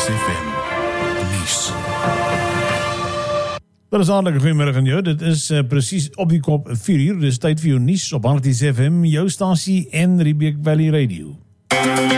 FM nuus. Wel is aardige goeiemiddag aan jou. Dit is precies op die kop 4 uur. Dit is tyd vir jou nuus op Harties FM, jou stasie en Riebeek Valley Radio.